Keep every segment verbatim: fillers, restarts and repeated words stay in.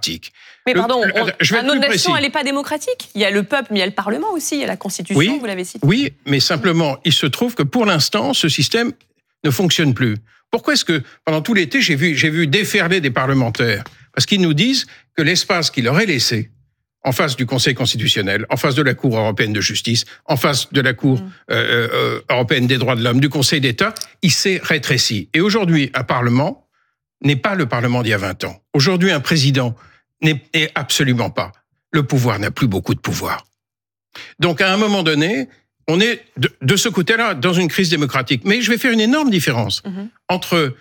démocratique. Mais le, pardon, le, on, je vais notre nation, précis. elle n'est pas démocratique. Il y a le peuple, mais il y a le Parlement aussi, il y a la Constitution, oui, vous l'avez cité. Oui, mais simplement, il se trouve que pour l'instant, ce système ne fonctionne plus. Pourquoi est-ce que, pendant tout l'été, j'ai vu, j'ai vu déferler des parlementaires? Parce qu'ils nous disent que l'espace qui leur est laissé, en face du Conseil constitutionnel, en face de la Cour européenne de justice, en face de la Cour euh, euh, européenne des droits de l'homme, du Conseil d'État, il s'est rétréci. Et aujourd'hui, un Parlement n'est pas le Parlement d'il y a vingt ans. Aujourd'hui, un président n'est, n'est absolument pas. Le pouvoir n'a plus beaucoup de pouvoir. Donc, à un moment donné, on est de, de ce côté-là dans une crise démocratique. Mais je vais faire une énorme différence mmh. entre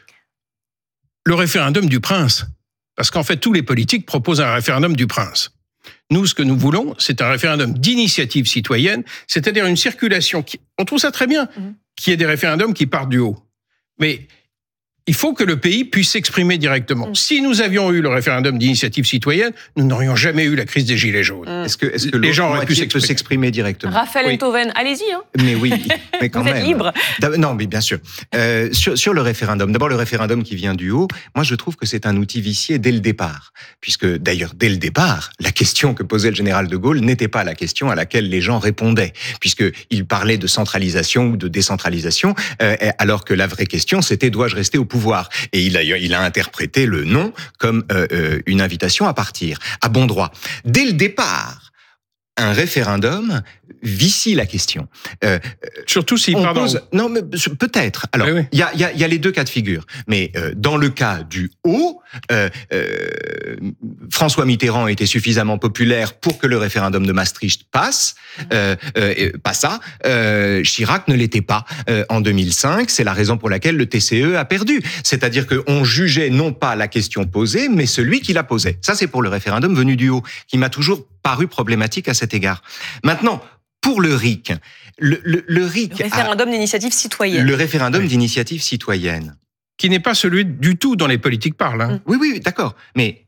le référendum du prince, parce qu'en fait, tous les politiques proposent un référendum du prince. Nous, ce que nous voulons, c'est un référendum d'initiative citoyenne, c'est-à-dire une circulation, qui, on trouve ça très bien, mmh. qu'il y ait des référendums qui partent du haut. Mais il faut que le pays puisse s'exprimer directement. Mmh. Si nous avions eu le référendum d'initiative citoyenne, nous n'aurions jamais eu la crise des Gilets jaunes. Mmh. Est-ce que, est-ce que les gens auraient pu s'exprimer. s'exprimer directement? Raphaël oui. Enthoven, allez-y. Hein. Mais oui, mais quand Vous même. êtes libre. Non, mais bien sûr. Euh, sur, sur le référendum, d'abord le référendum qui vient du haut, moi je trouve que c'est un outil vicié dès le départ. Puisque d'ailleurs, dès le départ, la question que posait le général de Gaulle n'était pas la question à laquelle les gens répondaient. Puisqu'il parlait de centralisation ou de décentralisation, euh, alors que la vraie question c'était dois-je rester au pouvoir? Et il Il a, il a interprété le non comme euh, une invitation à partir, à bon droit. Dès le départ, un référendum vicie la question. Euh, Surtout si, on pardon. Pose, non, mais peut-être. Alors, il oui, oui. y, a, y, a, y a les deux cas de figure. Mais euh, dans le cas du haut, euh, euh, François Mitterrand était suffisamment populaire pour que le référendum de Maastricht passe, euh, euh, passa. Euh, Chirac ne l'était pas euh, en deux mille cinq. C'est la raison pour laquelle le T C E a perdu. C'est-à-dire qu'on jugeait non pas la question posée, mais celui qui la posait. Ça, c'est pour le référendum venu du haut, qui m'a toujours paru problématique à cet égard. Maintenant, pour le R I C, le, le, le R I C... Le référendum a, d'initiative citoyenne. Le référendum oui. d'initiative citoyenne. Qui n'est pas celui du tout dont les politiques parlent. Hein. Oui, oui, d'accord. Mais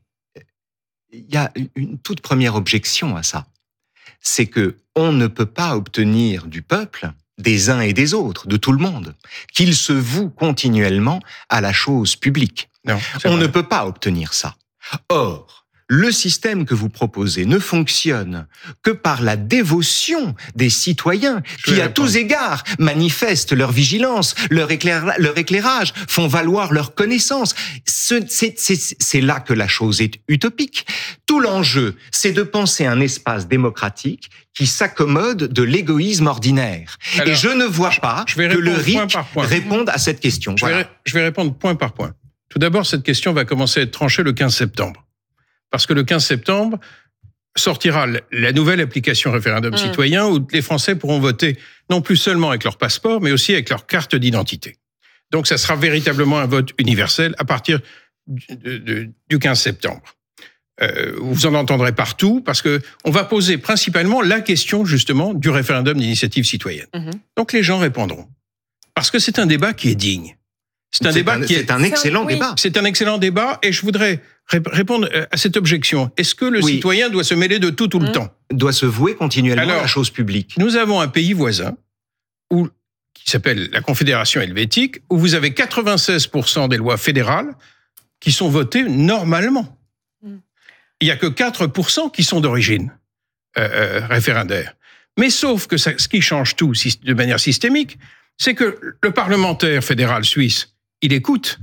il y a une toute première objection à ça. C'est que on ne peut pas obtenir du peuple, des uns et des autres, de tout le monde, qu'il se voue continuellement à la chose publique. Non, on vrai. ne peut pas obtenir ça. Or, le système que vous proposez ne fonctionne que par la dévotion des citoyens qui, à tous égards, manifestent leur vigilance, leur, éclair, leur éclairage, font valoir leur connaissance. Ce, c'est, c'est, c'est là que la chose est utopique. Tout l'enjeu, c'est de penser un espace démocratique qui s'accommode de l'égoïsme ordinaire. Alors, et je ne vois pas que le R I C réponde à cette question. Je, voilà. vais, je vais répondre point par point. Tout d'abord, cette question va commencer à être tranchée le quinze septembre. Parce que le quinze septembre sortira la nouvelle application référendum mmh. citoyen où les Français pourront voter non plus seulement avec leur passeport, mais aussi avec leur carte d'identité. Donc ça sera véritablement un vote universel à partir du, du, du quinze septembre. Euh, vous en entendrez partout parce que on va poser principalement la question justement du référendum d'initiative citoyenne. Mmh. Donc les gens répondront. Parce que c'est un débat qui est digne. C'est un c'est débat un, qui est, c'est un excellent oui. débat. C'est un excellent débat et je voudrais répondre à cette objection. Est-ce que le oui. citoyen doit se mêler de tout tout le mmh. temps? Doit se vouer continuellement Alors, à la chose publique. Nous avons un pays voisin où, qui s'appelle la Confédération helvétique, où vous avez quatre-vingt-seize pour cent des lois fédérales qui sont votées normalement. Mmh. Il n'y a que quatre pour cent qui sont d'origine euh, euh, référendaire. Mais sauf que ça, ce qui change tout de manière systémique, c'est que le parlementaire fédéral suisse, il écoute.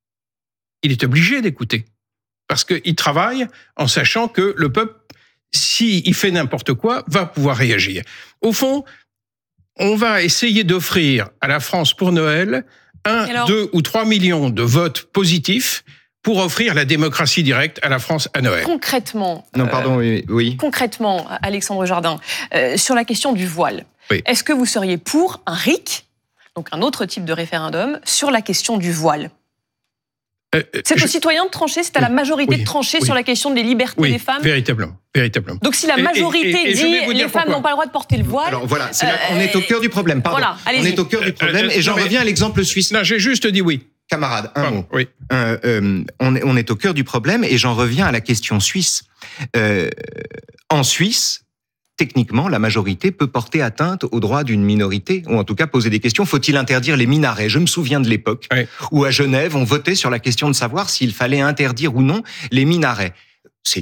Il est obligé d'écouter. Parce qu'il travaille en sachant que le peuple, s'il fait n'importe quoi, va pouvoir réagir. Au fond, on va essayer d'offrir à la France pour Noël un, alors, deux ou trois millions de votes positifs pour offrir la démocratie directe à la France à Noël. Concrètement, non, pardon, euh, oui, oui. Concrètement, Alexandre Jardin, euh, sur la question du voile, oui. est-ce que vous seriez pour un R I C, donc un autre type de référendum, sur la question du voile? Euh, c'est je... aux citoyens de trancher, c'est à la majorité oui, de trancher oui. sur la question des libertés oui, des femmes. Véritablement, véritablement. Donc si la majorité et, et, et, dit et les femmes n'ont pas le droit de porter le voile. Alors voilà, c'est là, on est au cœur du problème. Pardon. Voilà, on est au cœur du problème. Et j'en reviens à l'exemple suisse. Non, j'ai juste dit oui. Camarade, un Pardon, mot. Oui. Euh, euh, on, est, on est au cœur du problème et j'en reviens à la question suisse. Euh, en Suisse, techniquement, la majorité peut porter atteinte aux droits d'une minorité, ou en tout cas poser des questions. Faut-il interdire les minarets? Je me souviens de l'époque oui. où à Genève, on votait sur la question de savoir s'il fallait interdire ou non les minarets.